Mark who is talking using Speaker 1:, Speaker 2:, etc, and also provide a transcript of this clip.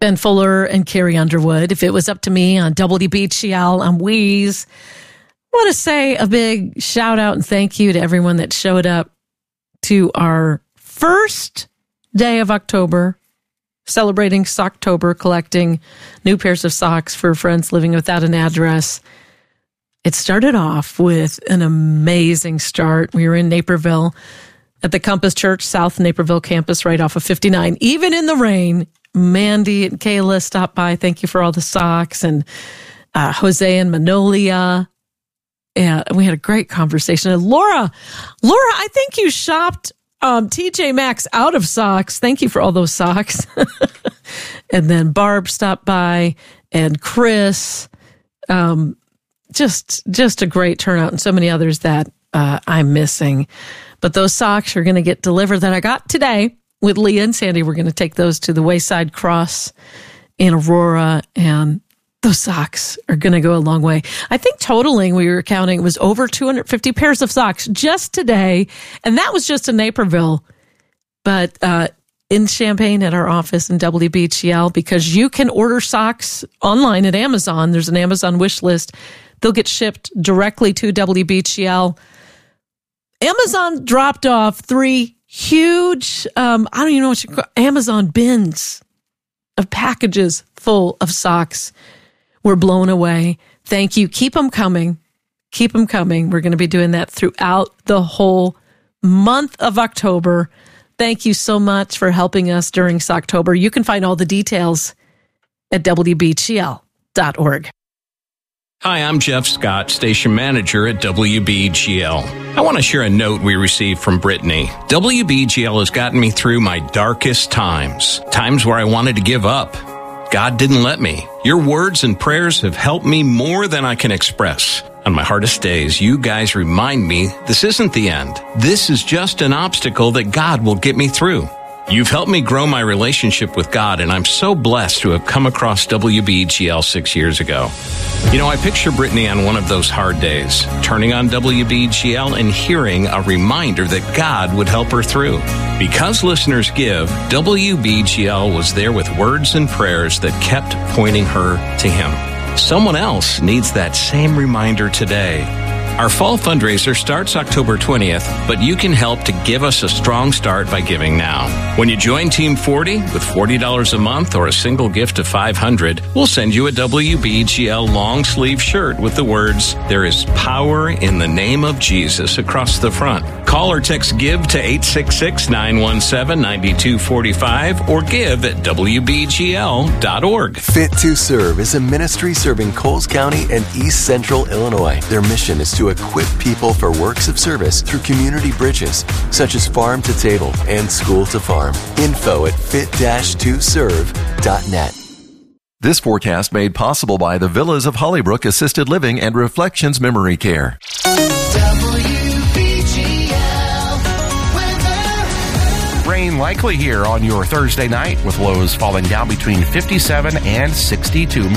Speaker 1: Jen Fuller and Carrie Underwood. If it was up to me on WBGL, on Wheeze, I want to say a big shout out and thank you to everyone that showed up to our first day of October, celebrating Socktober, collecting new pairs of socks for friends living without an address. It started off with an amazing start. We were in Naperville at the Compass Church South Naperville campus right off of 59. Even in the rain, Mandy and Kayla stopped by. Thank you for all the socks. And Jose and Manolia. And we had a great conversation. And Laura, I think you shopped TJ Maxx out of socks. Thank you for all those socks. And then Barb stopped by and Chris. Just a great turnout and so many others that I'm missing. But those socks are going to get delivered that I got today with Leah and Sandy. We're going to take those to the Wayside Cross in Aurora, and those socks are going to go a long way. I think totaling, we were counting, it was over 250 pairs of socks just today, and that was just in Naperville. But in Champaign at our office in WBGL, because you can order socks online at Amazon. There's an Amazon wish list. They'll get shipped directly to WBGL. Amazon dropped off 3 huge, I don't even know what you call Amazon bins of packages full of socks. We're blown away. Thank you. Keep them coming. Keep them coming. We're going to be doing that throughout the whole month of October. Thank you so much for helping us during Socktober. You can find all the details at WBGL.org.
Speaker 2: Hi, I'm Jeff Scott, station manager at WBGL. I want to share a note we received from Brittany. WBGL has gotten me through my darkest times where I wanted to give up. God didn't let me. Your words and prayers have helped me more than I can express. On my hardest days, you guys remind me this isn't the end. This is just an obstacle that God will get me through. You've helped me grow my relationship with God, and I'm so blessed to have come across WBGL 6 years ago. You know, I picture Brittany on one of those hard days, turning on WBGL and hearing a reminder that God would help her through. Because listeners give, WBGL was there with words and prayers that kept pointing her to Him. Someone else needs that same reminder today. Our fall fundraiser starts October 20th, but you can help to give us a strong start by giving now. When you join Team 40 with $40 a month or a single gift of $500, we'll send you a WBGL long sleeve shirt with the words, "There is power in the name of Jesus" across the front. Call or text GIVE to 866-917-9245 or give at WBGL.org.
Speaker 3: Fit to Serve is a ministry serving Coles County and East Central Illinois. Their mission is to equip people for works of service through community bridges, such as farm to table and school to farm. Info at fit-2serve.net.
Speaker 4: This forecast made possible by the Villas of Hollybrook Assisted Living and Reflections Memory Care.
Speaker 5: Rain likely here on your Thursday night, with lows falling down between 57 and 62.